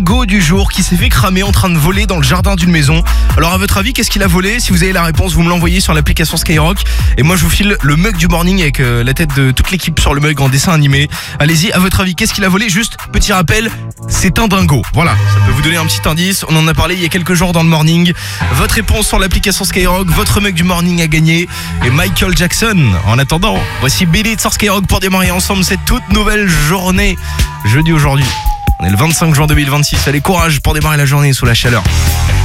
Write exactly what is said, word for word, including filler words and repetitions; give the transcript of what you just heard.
dingo du jour qui s'est fait cramer en train de voler dans le jardin d'une maison. Alors à votre avis, qu'est-ce qu'il a volé? Si vous avez la réponse, vous me l'envoyez sur l'application Skyrock. Et moi je vous file le mug du morning avec euh, la tête de toute l'équipe sur le mug en dessin animé. Allez-y, à votre avis, qu'est-ce qu'il a volé? Juste petit rappel, c'est un dingo. Voilà, ça peut vous donner un petit indice. On en a parlé il y a quelques jours dans le morning. Votre réponse sur l'application Skyrock, votre mug du morning a gagné. Et Michael Jackson. En attendant, voici Billy sur Skyrock pour démarrer ensemble cette toute nouvelle journée. Jeudi aujourd'hui. On est le vingt-cinq juin deux mille vingt-six. Allez, courage pour démarrer la journée sous la chaleur.